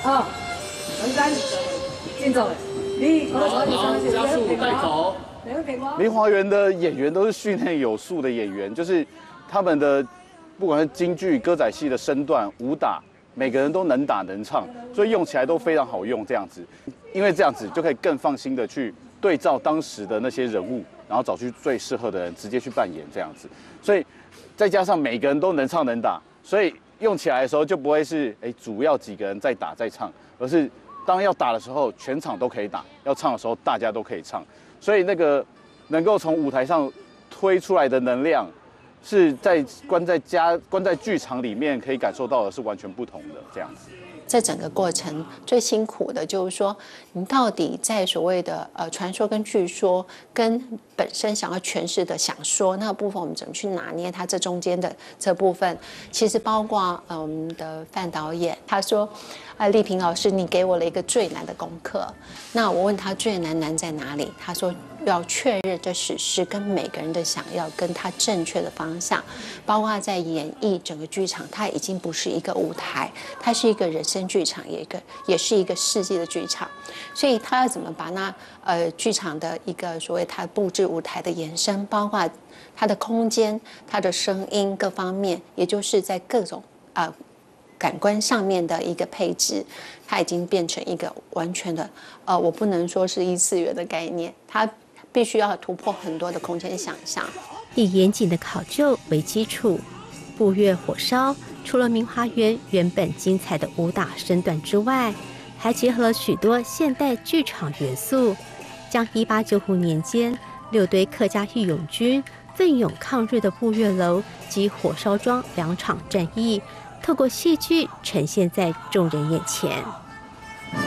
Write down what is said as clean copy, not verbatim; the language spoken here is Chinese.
好，文山，进走，你加速带走。 梨花园的演员都是训练有素的演员，就是他们的不管是京剧、歌仔戏的身段、武打，每个人都能打能唱，所以用起来都非常好用。这样子，因为这样子就可以更放心的去对照当时的那些人物，然后找去最适合的人直接去扮演这样子。所以再加上每个人都能唱能打，所以用起来的时候就不会是主要几个人在打在唱，而是当要打的时候全场都可以打，要唱的时候大家都可以唱。所以那个能够从舞台上推出来的能量，是关在剧场里面可以感受到的是完全不同的这样子。 这整个过程最辛苦的就是说，你到底在所谓的传说跟据说，跟本身想要诠释的想说那个部分，我们怎么去拿捏它这中间的这部分？其实包括我们的范导演，他说，丽萍老师，你给我了一个最难的功课。那我问他最难在哪里？他说要确认这史诗跟每个人的想要跟他正确的方向，包括在演绎整个剧场，它已经不是一个舞台，它是一个人生剧场，也是一个世界的剧场。所以他要怎么把那剧场的一个所谓他布置舞台的延伸，包括它的空间、它的声音各方面，也就是在各种感官上面的一个配置，它已经变成一个完全的我不能说是异次元的概念，它必须要突破很多的空间想象。 以严谨的考究为基础，步月火烧除了明华园原本精彩的武打身段之外，还结合了许多现代剧场元素，将1895年间6堆客家义勇军奋勇抗日的步月楼及火烧庄2场战役，透过戏剧呈现在众人眼前。